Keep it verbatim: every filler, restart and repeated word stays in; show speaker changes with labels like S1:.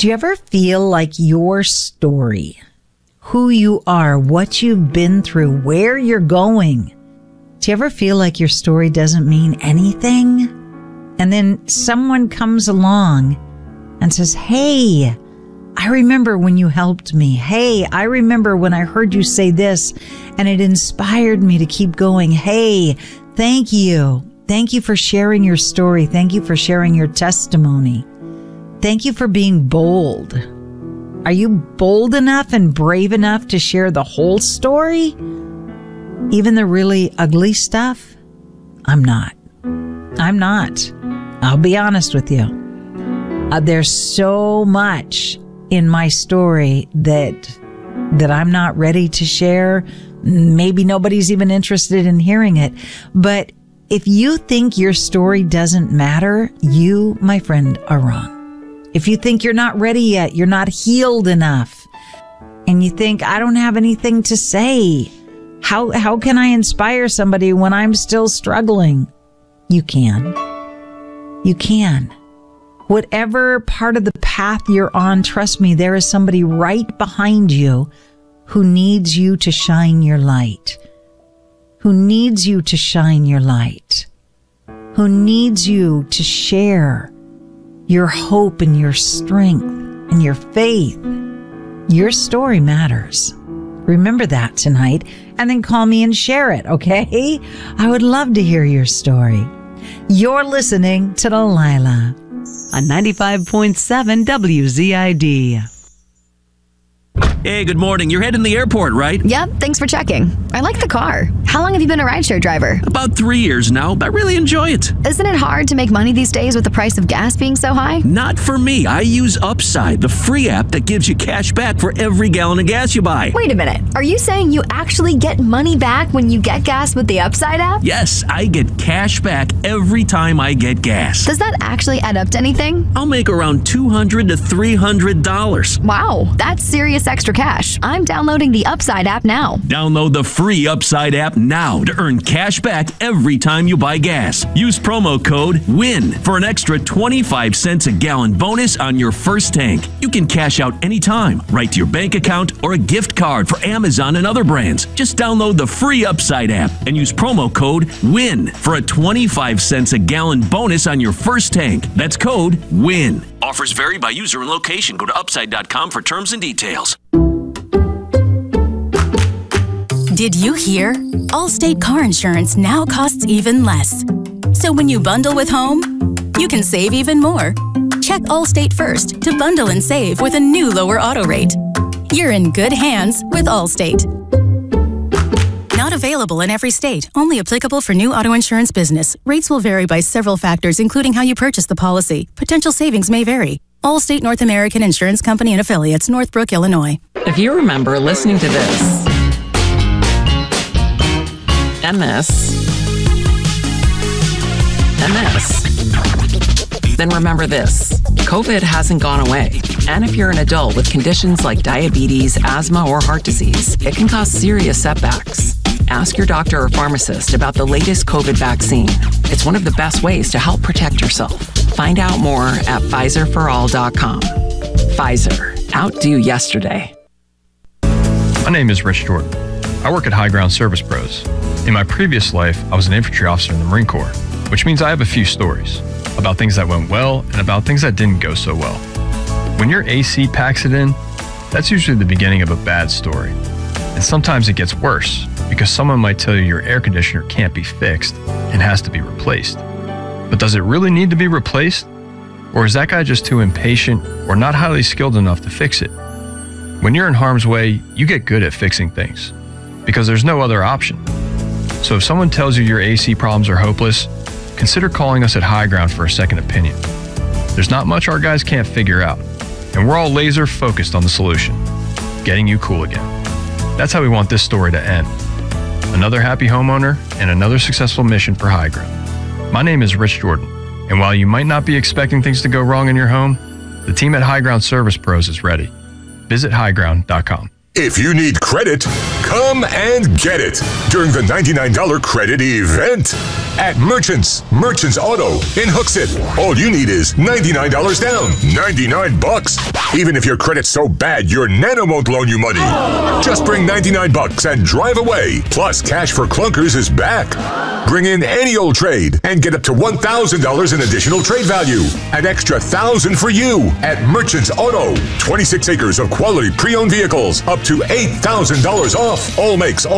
S1: Do you ever feel like your story, who you are, what you've been through, where you're going, do you ever feel like your story doesn't mean anything? And then someone comes along and says, hey, I remember when you helped me. Hey, I remember when I heard you say this and it inspired me to keep going. Hey, thank you. Thank you for sharing your story. Thank you for sharing your testimony. Thank you for being bold. Are you bold enough and brave enough to share the whole story? Even the really ugly stuff? I'm not. I'm not. I'll be honest with you. Uh, there's so much in my story that that I'm not ready to share. Maybe nobody's even interested in hearing it. But if you think your story doesn't matter, you, my friend, are wrong. If you think you're not ready yet, you're not healed enough, and you think, I don't have anything to say, how how can I inspire somebody when I'm still struggling? You can. You can. Whatever part of the path you're on, trust me, there is somebody right behind you who needs you to shine your light, who needs you to shine your light, who needs you to share your hope and your strength and your faith. Your story matters. Remember that tonight, and then call me and share it, okay? I would love to hear your story. You're listening to Delilah
S2: on ninety-five point seven W Z I D.
S3: Hey, good morning. You're heading to the airport, right?
S4: Yep, thanks for checking. I like the car. How long have you been a rideshare driver?
S3: About three years now. I really enjoy it.
S4: Isn't it hard to make money these days with the price of gas being so high?
S3: Not for me. I use Upside, the free app that gives you cash back for every gallon of gas you buy.
S4: Wait a minute. Are you saying you actually get money back when you get gas with the Upside app?
S3: Yes, I get cash back every time I get gas.
S4: Does that actually add up to anything?
S3: I'll make around two hundred to three hundred dollars.
S4: Wow, that's serious extra cash. I'm downloading the Upside app now.
S3: Download the free Upside app now to earn cash back every time you buy gas. Use promo code WIN for an extra twenty-five cents a gallon bonus on your first tank. You can cash out anytime, right to your bank account or a gift card for Amazon and other brands. Just download the free Upside app and use promo code WIN for a twenty-five cents a gallon bonus on your first tank. That's code WIN. Offers vary by user and location. Go to upside dot com for terms and details.
S5: Did you hear? Allstate car insurance now costs even less. So when you bundle with home, you can save even more. Check Allstate first to bundle and save with a new lower auto rate. You're in good hands with Allstate. Not available in every state. Only applicable for new auto insurance business. Rates will vary by several factors, including how you purchase the policy. Potential savings may vary. Allstate North American Insurance Company and Affiliates, Northbrook, Illinois.
S6: If you remember listening to this and this and this, then remember this. COVID hasn't gone away. And if you're an adult with conditions like diabetes, asthma, or heart disease, it can cause serious setbacks. Ask your doctor or pharmacist about the latest COVID vaccine. It's one of the best ways to help protect yourself. Find out more at Pfizer for all dot com. Pfizer. Outdo yesterday.
S7: My name is Rich Jordan. I work at High Ground Service Pros. In my previous life, I was an infantry officer in the Marine Corps, which means I have a few stories about things that went well and about things that didn't go so well. When your A C packs it in, that's usually the beginning of a bad story. And sometimes it gets worse because someone might tell you your air conditioner can't be fixed and has to be replaced. But does it really need to be replaced? Or is that guy just too impatient or not highly skilled enough to fix it? When you're in harm's way, you get good at fixing things because there's no other option. So if someone tells you your A C problems are hopeless, consider calling us at High Ground for a second opinion. There's not much our guys can't figure out, and we're all laser focused on the solution, getting you cool again. That's how we want this story to end. Another happy homeowner and another successful mission for High Ground. My name is Rich Jordan, and while you might not be expecting things to go wrong in your home, the team at High Ground Service Pros is ready. Visit high ground dot com.
S8: If you need credit, come and get it during the ninety-nine dollars credit event. at Merchants. Merchants Auto in Hooksett. All you need is ninety-nine dollars down. ninety-nine bucks. Even if your credit's so bad, your Nano won't loan you money. Just bring ninety-nine bucks and drive away. Plus, Cash for Clunkers is back. Bring in any old trade and get up to one thousand dollars in additional trade value. An extra one thousand dollars for you at Merchants Auto. twenty-six acres of quality pre-owned vehicles. Up to eight thousand dollars off. All makes, all